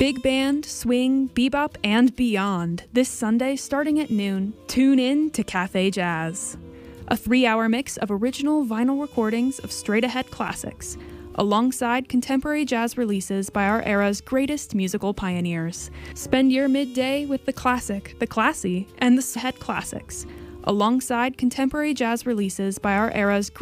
Big band, swing, bebop, and beyond. This Sunday, starting at noon, tune in to Cafe Jazz. A 3-hour mix of original vinyl recordings of straight-ahead classics, alongside contemporary jazz releases by our era's greatest musical pioneers. Spend your midday with the classic, the classy, and the head classics, alongside contemporary jazz releases by our era's